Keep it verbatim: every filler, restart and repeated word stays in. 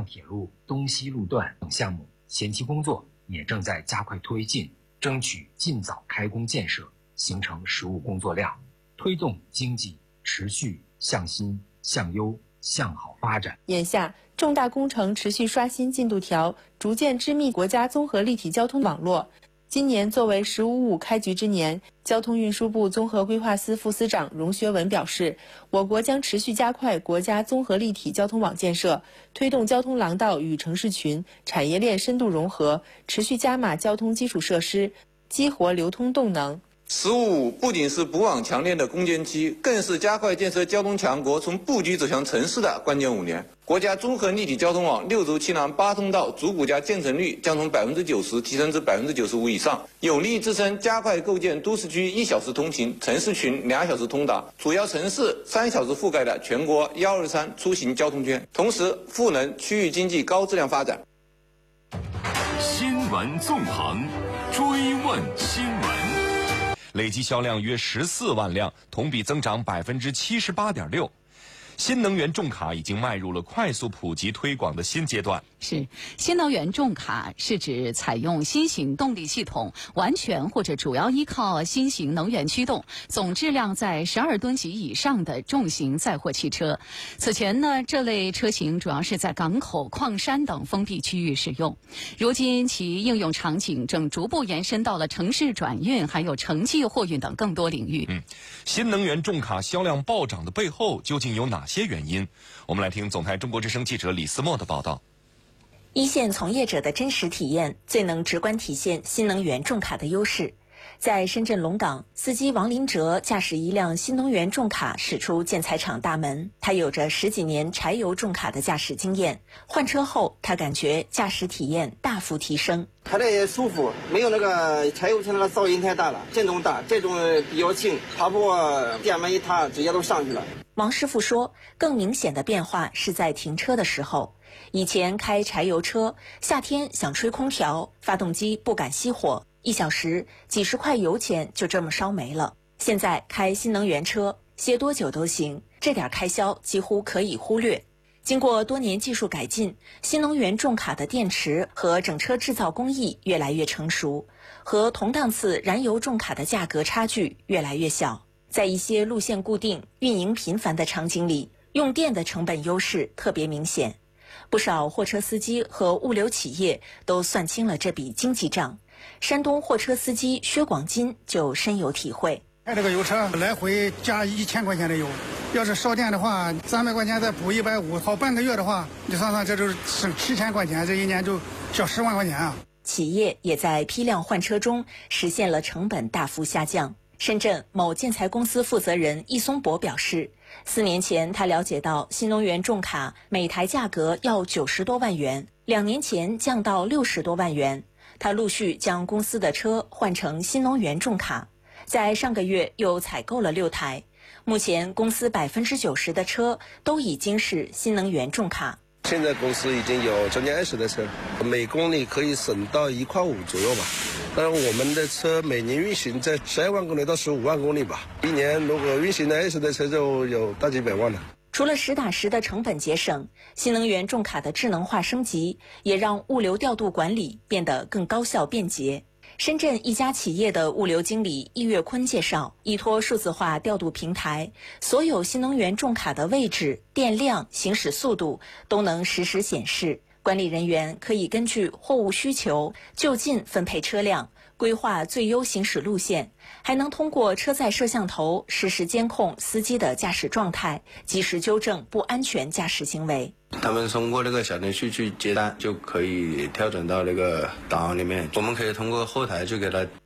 铁路东西路段等项目前期工作也正在加快推进，争取尽早开工建设，形成实务工作量，推动经济持续向新、向优、向好发展。 眼下，重大工程持续刷新进度条，逐渐织密国家综合立体交通网络。今年作为“十五五”开局之年，交通运输部综合规划司副司长荣学文表示，我国将持续加快国家综合立体交通网建设，推动交通廊道与城市群、产业链深度融合，持续加码交通基础设施，激活流通动能。 十五五不仅是补网强链的攻坚期，更是加快建设交通强国从布局走向城市的关键五年。国家综合立体交通网六轴七廊八通道主骨架建成率将从百分之九十提升至百分之九十五以上，有力支撑加快构建都市区一小时通行、城市群两小时通达、主要城市三小时覆盖的全国幺二三出行交通圈，同时赋能区域经济高质量发展。 新闻纵横，追问新闻。 累计销量约十四万辆，同比增长百分之七十八点六。新能源重卡已经迈入了快速普及推广的新阶段。 是，新能源重卡是指采用新型动力系统，完全或者主要依靠新型能源驱动，总质量在十二吨级以上的重型载货汽车。此前呢，这类车型主要是在港口、矿山等封闭区域使用。如今其应用场景正逐步延伸到了城市转运，还有城际货运等更多领域。 嗯，新能源重卡销量暴涨的背后究竟有哪些原因？我们来听总台中国之声记者李思墨的报道。 一线从业者的真实体验最能直观体现新能源重卡的优势。在深圳龙岗，司机王林哲驾驶一辆新能源重卡驶出建材厂大门。他有着十几年柴油重卡的驾驶经验，换车后他感觉驾驶体验大幅提升。 开得也舒服，没有那个柴油车那个噪音太大了，震动大，这种比较轻，爬坡电门一踏直接都上去了。 王师傅说，更明显的变化是在停车的时候。以前开柴油车，夏天想吹空调，发动机不敢熄火，一小时几十块油钱就这么烧没了。现在开新能源车，歇多久都行，这点开销几乎可以忽略。经过多年技术改进，新能源重卡的电池和整车制造工艺越来越成熟，和同档次燃油重卡的价格差距越来越小。在一些路线固定、运营频繁的场景里，用电的成本优势特别明显。不少货车司机和物流企业都算清了这笔经济账。山东货车司机薛广金就深有体会。 开这个油车来回加一千块钱的油，要是烧电的话，三百块钱再补一百五，好半个月的话，你算算这就是省七千块钱，这一年就小十万块钱啊。 企业也在批量换车中实现了成本大幅下降。深圳某建材公司负责人易松博表示，四年前他了解到新能源重卡每台价格要九十多万元，两年前降到六十多万元。他陆续将公司的车换成新能源重卡，在上个月又采购了六台。目前公司百分之九十的车都已经是新能源重卡。 现在公司已经有将近二十的车，每公里可以省到一块五左右吧。但是我们的车每年运行在十二万公里到十五万公里吧，一年如果运行的二十的车就有大几百万了。 除了实打实的成本节省，新能源重卡的智能化升级也让物流调度管理变得更高效便捷。深圳一家企业的物流经理易月坤介绍，依托数字化调度平台，所有新能源重卡的位置、电量、行驶速度都能实时显示。管理人员可以根据货物需求就近分配车辆，规划最优行驶路线，还能通过车载摄像头实时监控司机的驾驶状态，及时纠正不安全驾驶行为。 他们通过那个小程序去接单，就可以调整到那个档案里面。我们可以通过后台去给他